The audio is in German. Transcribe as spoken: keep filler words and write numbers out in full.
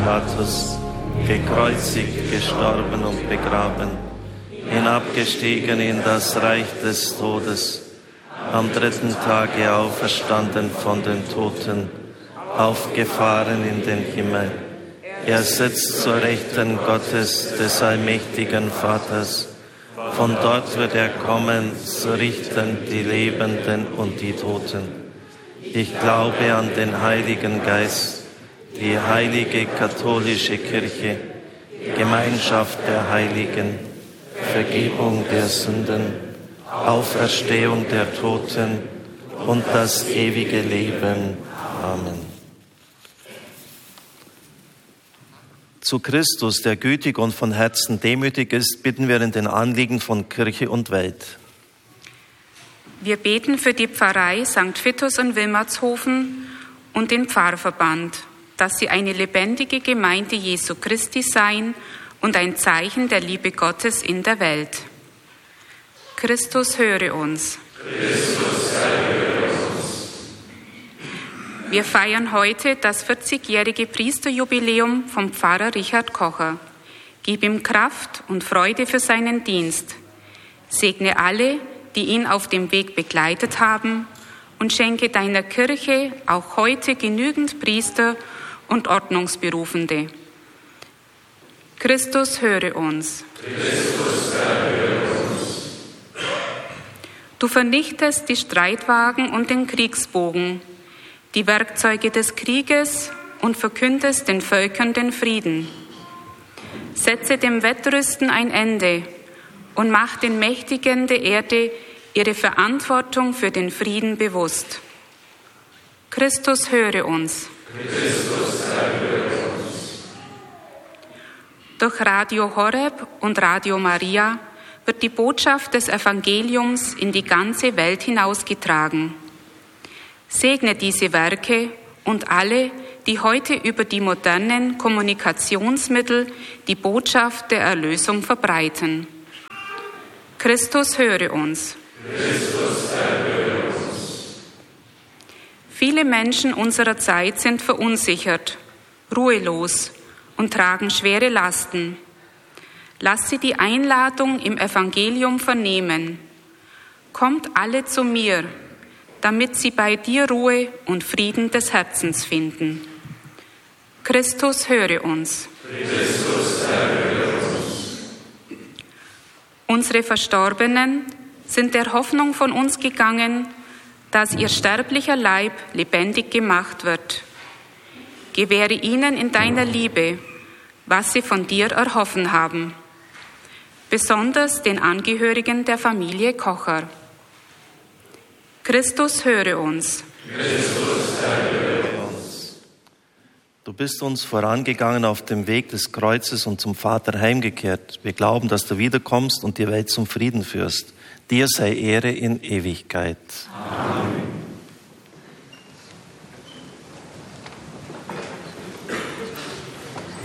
Pilatus, gekreuzigt, gestorben und begraben, hinabgestiegen in das Reich des Todes, am dritten Tage auferstanden von den Toten, aufgefahren in den Himmel. Er sitzt zur Rechten Gottes, des allmächtigen Vaters. Von dort wird er kommen, zu richten die Lebenden und die Toten. Ich glaube an den Heiligen Geist, die heilige katholische Kirche, Gemeinschaft der Heiligen, Vergebung der Sünden, Auferstehung der Toten und das ewige Leben. Amen. Zu Christus, der gütig und von Herzen demütig ist, bitten wir in den Anliegen von Kirche und Welt. Wir beten für die Pfarrei Sankt Vitus und Wilmershofen und den Pfarrverband, dass sie eine lebendige Gemeinde Jesu Christi seien und ein Zeichen der Liebe Gottes in der Welt. Christus, höre uns. Christus, erhöre uns. Wir feiern heute das vierzigjährige Priesterjubiläum vom Pfarrer Richard Kocher. Gib ihm Kraft und Freude für seinen Dienst. Segne alle, die ihn auf dem Weg begleitet haben, und schenke deiner Kirche auch heute genügend Priester und Ordnungsberufende. Christus, höre uns. Christus, erhöre uns. Du vernichtest die Streitwagen und den Kriegsbogen, die Werkzeuge des Krieges, und verkündest den Völkern den Frieden. Setze dem Wettrüsten ein Ende und mach den Mächtigen der Erde ihre Verantwortung für den Frieden bewusst. Christus, höre uns. Christus, erhöre uns. Durch Radio Horeb und Radio Maria wird die Botschaft des Evangeliums in die ganze Welt hinausgetragen. Segne diese Werke und alle, die heute über die modernen Kommunikationsmittel die Botschaft der Erlösung verbreiten. Christus, höre uns. Christus, erhöre uns. Viele Menschen unserer Zeit sind verunsichert, ruhelos und tragen schwere Lasten. Lass sie die Einladung im Evangelium vernehmen. Kommt alle zu mir, damit sie bei dir Ruhe und Frieden des Herzens finden. Christus, höre uns. Christus, erhöre uns. Unsere Verstorbenen sind der Hoffnung von uns gegangen, dass ihr sterblicher Leib lebendig gemacht wird. Gewähre ihnen in deiner Liebe, was sie von dir erhoffen haben, besonders den Angehörigen der Familie Kocher. Christus, höre uns. Christus, erhöre uns. Du bist uns vorangegangen auf dem Weg des Kreuzes und zum Vater heimgekehrt. Wir glauben, dass du wiederkommst und die Welt zum Frieden führst. Dir sei Ehre in Ewigkeit. Amen.